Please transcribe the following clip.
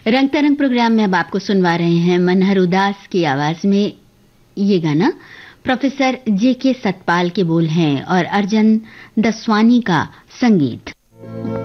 रंग तरंग प्रोग्राम में अब आपको सुनवा रहे हैं मनहर उदास की आवाज में ये गाना। प्रोफेसर जे के सतपाल के बोल हैं और अर्जन दसवानी का संगीत।